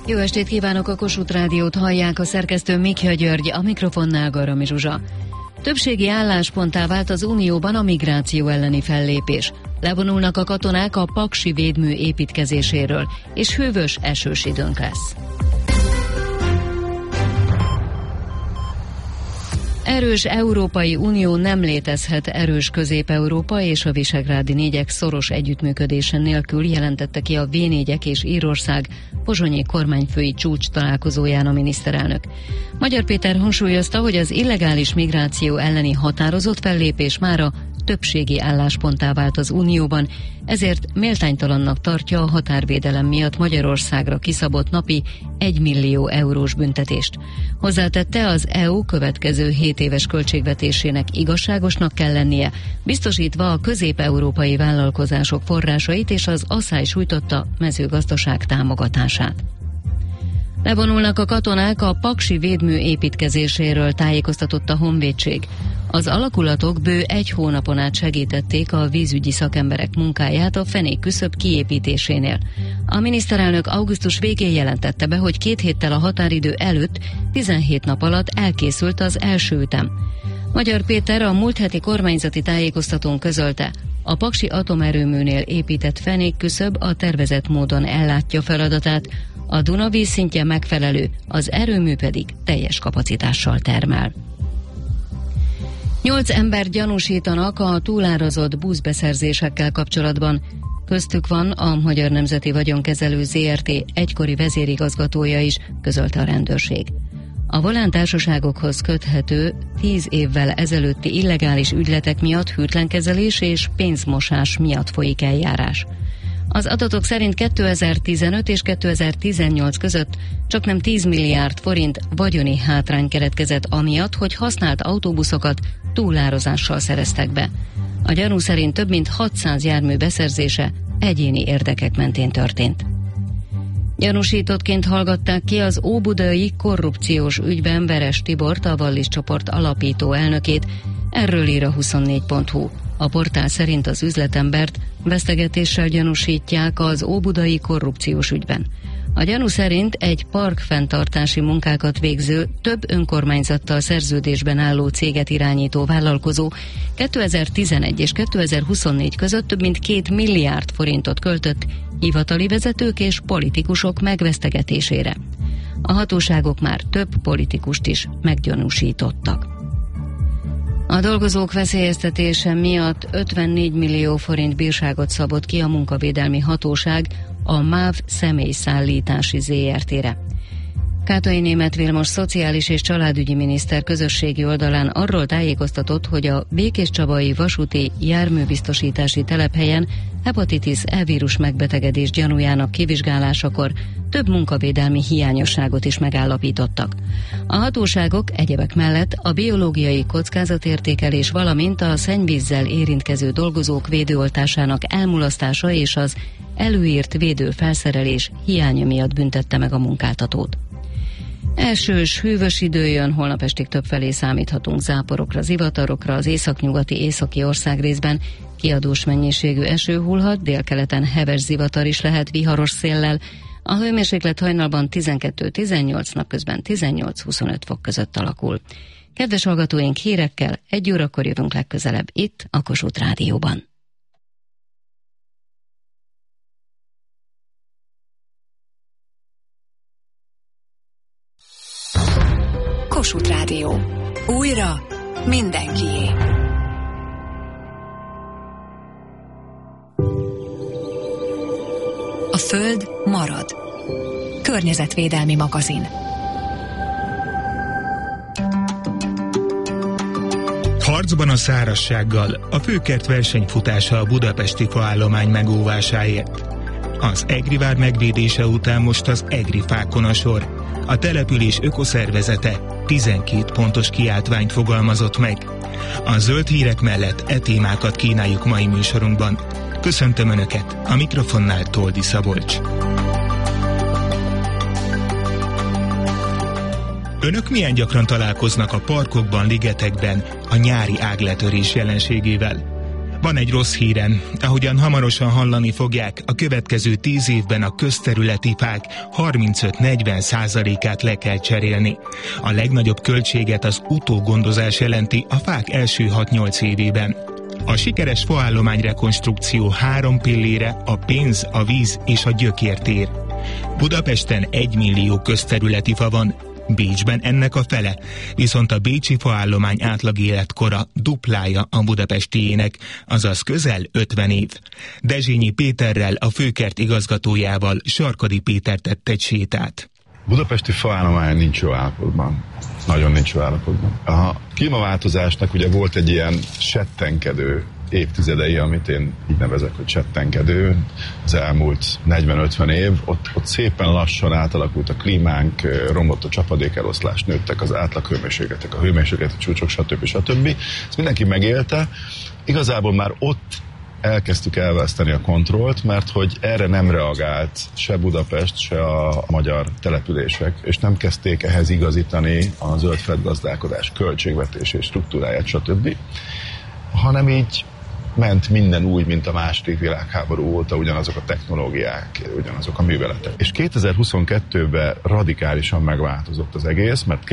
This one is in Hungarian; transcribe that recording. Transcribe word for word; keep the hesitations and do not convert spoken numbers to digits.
Jó estét kívánok, a Kossuth Rádiót hallják, a szerkesztő Mikja György, a mikrofonnál Garami Zsuzsa. Többségi állásponttá vált az Unióban a migráció elleni fellépés. Levonulnak a katonák a paksi védmű építkezéséről, és hűvös, esős időnk lesz. Erős Európai Unió nem létezhet erős Közép-Európa és a visegrádi négyek szoros együttműködése nélkül, jelentette ki a vé négyek és Írország pozsonyi kormányfői csúcs találkozóján a miniszterelnök. Magyar Péter hangsúlyozta, hogy az illegális migráció elleni határozott fellépés mára többségi állásponttá vált az Unióban, ezért méltánytalannak tartja a határvédelem miatt Magyarországra kiszabott napi egymillió eurós büntetést. Hozzátette, az é u következő hét éves költségvetésének igazságosnak kell lennie, biztosítva a közép-európai vállalkozások forrásait és az asszály sújtotta mezőgazdaság támogatását. Levonulnak a katonák a paksi védmű építkezéséről, tájékoztatott a Honvédség. Az alakulatok bő egy hónapon át segítették a vízügyi szakemberek munkáját a fenékküszöb kiépítésénél. A miniszterelnök augusztus végén jelentette be, hogy két héttel a határidő előtt tizenhét nap alatt elkészült az első ütem. Magyar Péter a múlt heti kormányzati tájékoztatón közölte, a paksi atomerőműnél épített fenékküszöb a tervezett módon ellátja feladatát, a Duna vízszintje megfelelő, az erőmű pedig teljes kapacitással termel. Nyolc ember gyanúsítanak a túlárazott buszbeszerzésekkel kapcsolatban. Köztük van a Magyar Nemzeti Vagyonkezelő zé er té egykori vezérigazgatója is, közölte a rendőrség. A Volán társaságokhoz köthető tíz évvel ezelőtti illegális ügyletek miatt hűtlenkezelés és pénzmosás miatt folyik eljárás. Az adatok szerint kétezer-tizenöt és kétezer-tizennyolc között csaknem tíz milliárd forint vagyoni hátrány keletkezett amiatt, hogy használt autóbuszokat túlárazással szereztek be. A gyanú szerint több mint hatszáz jármű beszerzése egyéni érdekek mentén történt. Gyanúsítottként hallgatták ki az óbudai korrupciós ügyben Veres Tibort, a Wallis csoport alapító elnökét, erről ír a huszonnégy pont hu. A portál szerint az üzletembert vesztegetéssel gyanúsítják az óbudai korrupciós ügyben. A gyanú szerint egy parkfenntartási munkákat végző, több önkormányzattal szerződésben álló céget irányító vállalkozó kétezer-tizenegy és kétezer-huszonnégy között több mint két milliárd forintot költött hivatali vezetők és politikusok megvesztegetésére. A hatóságok már több politikust is meggyanúsítottak. A dolgozók veszélyeztetése miatt ötvennégy millió forint bírságot szabott ki a munkavédelmi hatóság a MÁV személyszállítási zé er té-re. Kátai Németh Vilmos szociális és családügyi miniszter közösségi oldalán arról tájékoztatott, hogy a békéscsabai vasúti járműbiztosítási telephelyen hepatitis E vírus megbetegedés gyanújának kivizsgálásakor több munkavédelmi hiányosságot is megállapítottak. A hatóságok egyebek mellett a biológiai kockázatértékelés, valamint a szennyvízzel érintkező dolgozók védőoltásának elmulasztása és az előírt védőfelszerelés hiánya miatt büntette meg a munkáltatót. Elsős, hűvös idő jön, holnap estig többfelé számíthatunk záporokra, zivatarokra, az északnyugati északi országrészben kiadós mennyiségű eső hullhat, délkeleten heves zivatar is lehet viharos széllel, a hőmérséklet hajnalban tizenkettő-tizennyolc, napközben tizennyolc-huszonöt fok között alakul. Kedves hallgatóink, hírekkel egy órakor jövünk legközelebb itt a Kossuth Rádióban. Kossuth Rádió. Újra mindenkié. A Föld marad. Környezetvédelmi magazin. Harcban a szárazsággal a főkert versenyfutása a budapesti faállomány megóvásáért. Az Egrivár megvédése után most az Egrifákon a sor. A település ökoszervezete tizenkét pontos kiáltványt fogalmazott meg. A zöld hírek mellett e témákat kínáljuk mai műsorunkban. Köszöntöm Önöket, a mikrofonnál Toldi Szabolcs. Önök milyen gyakran találkoznak a parkokban, ligetekben a nyári ágletörés jelenségével? Van egy rossz hírem. Ahogyan hamarosan hallani fogják, a következő tíz évben a közterületi fák harmincöt-negyven százalékát le kell cserélni. A legnagyobb költséget az utógondozás jelenti a fák első hat-nyolc évében. A sikeres faállomány rekonstrukció három pillére a pénz, a víz és a gyökértér. Budapesten egy millió közterületi fa van, Bécsben ennek a fele, viszont a bécsi faállomány átlag életkora duplája a budapestiének, azaz közel ötven év. Dezsényi Péterrel, a Főkert igazgatójával Sarkadi Péter tett egy sétát. Budapesti faállomány nincs jó állapotban. Nagyon nincs jó állapotban. A klímaváltozásnak ugye volt egy ilyen settenkedő évtizedei, amit én így nevezek, hogy settenkedő, az elmúlt negyven-ötven év, ott, ott szépen lassan átalakult a klímánk, romlott a csapadékeloszlás, nőttek az átlaghőmérsékletek, a hőmérsékleti csúcsok, stb. stb. Ezt mindenki megélte. Igazából már ott elkezdtük elveszteni a kontrollt, mert hogy erre nem reagált se Budapest, se a magyar települések, és nem kezdték ehhez igazítani a zöld feldgazdálkodás költségvetését, struktúráját, stb., hanem így ment minden úgy, mint a második világháború óta, ugyanazok a technológiák, ugyanazok a műveletek. És kétezer-huszonkettőben radikálisan megváltozott az egész, mert